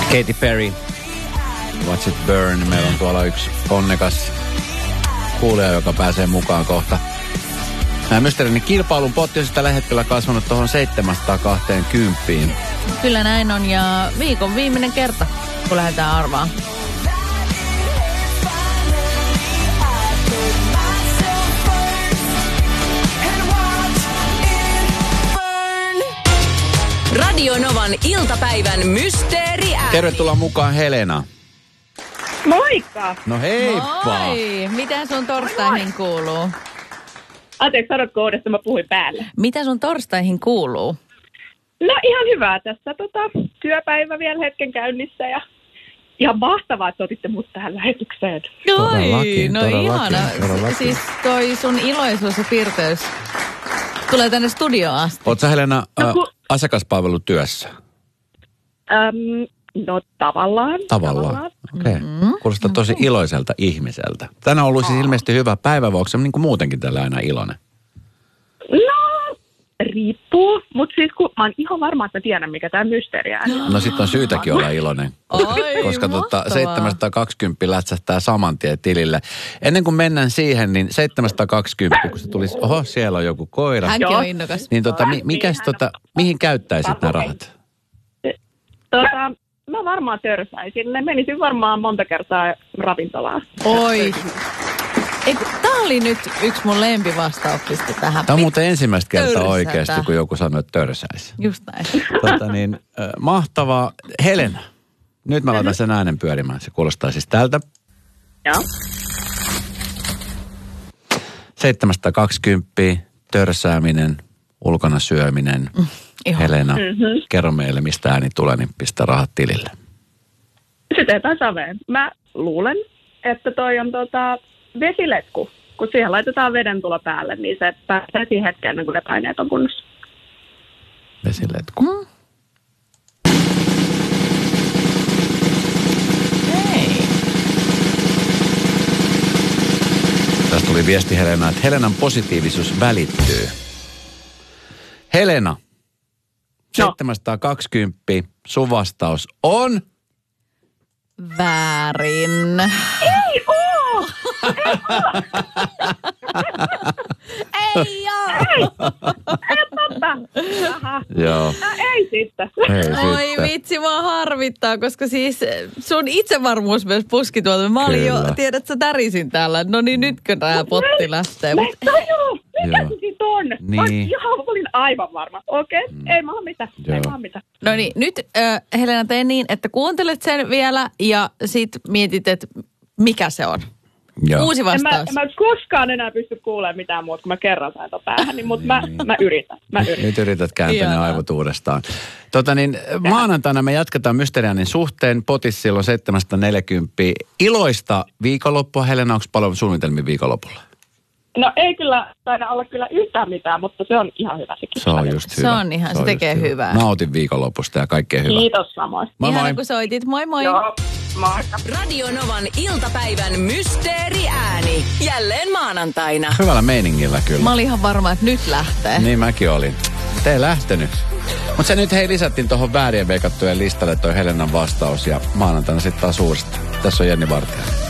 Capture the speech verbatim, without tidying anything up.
Katy Perry, Watch It Burn. Meillä on tuolla yksi onnekas kuulija, joka pääsee mukaan kohta. Mysteerin kilpailun potti on siis tällä hetkellä kasvanut tuohon seitsemänsataakaksikymmentä. Kyllä näin on, ja viikon viimeinen kerta, kun lähdetään arvaan. Radio Novan iltapäivän mysteeriääni. Tervetuloa mukaan, Helena. Moikka! No heippa! Moi! Mitä sun torstaihin kuuluu? Anteeksi, sanotko uudestaan, mä puhuin päälle. Mitä sun torstaihin kuuluu? No ihan hyvää tässä. Tota, työpäivä vielä hetken käynnissä ja ihan mahtavaa, että otitte mut tähän lähetykseen. Todellakin, no todellakin, ihana. todellakin. Siis toi sun iloisuus ja pirteys tulee tänne studioon asti. Oot sä, Helena, No, ä, kun- asiakaspalvelutyössä? Öm, no tavallaan. Tavallaan. Okei. Okay. Kuulostaa tosi iloiselta ihmiseltä. Tänään on ollut siis ilmeisesti hyvä päivä, voiko se niin kuin muutenkin tällä aina iloinen? No, riippuu. Mutta siis kun mä oon ihan varma, että mä tiedän, mikä tää mysteeriääni on. No sitten on syytäkin olla iloinen. Koska, Oi, koska tota, mahtavaa. seitsemänsataakaksikymmentä lätsähtää saman tien tilille. Ennen kuin mennään siihen, niin seitsemänsataakaksikymmentä, kun se tulisi, oho, siellä on joku koira. Hänkin Joo. on innokas. Niin tota, mi, mikäs tota, mihin käyttäisit nämä rahat? Tota, mä varmaan törsäisin. Ne menisin varmaan monta kertaa ravintolaan. Oi. Eiku, tää oli nyt yksi mun lempivastauksista tähän. Tämä on muuten ensimmäistä kertaa Törsätä. oikeasti, kun joku sanoo, että törsäisi. Just näin. Tota niin, äh, mahtavaa. Helena, nyt mä laitan sen äänen pyörimään. Se kuulostaa siis tältä. Joo. seitsemänsataakaksikymmentä, törsääminen, ulkona syöminen. Ihan. Helena, Mm-hmm. kerro meille, mistä ääni tulee, niin pistä rahat tilille. Sytetään saveen. Mä luulen, että toi on tota vesiletku. Kun siihen laitetaan veden tulo päälle, niin se pääsee siihen hetkeen, ennen kuin ne paineet on kunnossa. Vesiletku. Mm. Hei. Tästä tuli viesti Helena, että Helenan positiivisuus välittyy. Helena, seitsemänsataakaksikymmentä, sun vastaus on... Väärin. Ei oo! Ei oo! Ei totta! Aha. Joo, No, ei sitten. ei Oi sitten. vitsi, mua harvittaa, koska siis sun itsevarmuus myös puski tuolta. Mä olin Kyllä. jo, tiedät sä tärisin täällä. No niin, nytkö tää potti lähtee? Mä en tajua, mikä Joo. se siitä on. Mä Niin. ihan olin aivan varma. Okei, okay. mm. ei maa mitään. Joo. Ei maa mitään. No niin, nyt äh, Helena, tee niin, että kuuntelet sen vielä ja sit mietit, että mikä se on. Joo. Uusi En mä, vastaus. en mä koskaan enää pysty kuulemaan mitään muuta, kun mä kerran sain ton päähän, niin, mutta mä, mä yritän. Mä yritän. Nyt yrität kääntää ne Ihanaa. aivot uudestaan. Tota niin, maanantaina me jatketaan Mysterianin suhteen. Potis silloin seitsemänsataaneljäkymmentä. Iloista viikonloppua. Helena, onko paljon suunnitelmia viikonlopulla? No ei kyllä taida olla kyllä yhtään mitään, mutta se on ihan hyvä sekin. Se on just Se hyvä. on ihan- se tekee just hyvää. Nautin viikonlopusta ja kaikkea hyvää. Kiitos samoin. Moi Ihana, moi. kun soitit. Moi moi. Joo, moikka. Radio Novan iltapäivän mysteeriääni. Jälleen maanantaina. Hyvällä meiningillä kyllä. Mä olin ihan varma, että nyt lähtee. Niin mäkin olin. Te ei lähtenyt. Mutta se nyt hei lisättiin tuohon väärien veikattujen listalle toi Helenan vastaus ja maanantaina sitten taas uudestaan. Tässä on Jenni Vartija.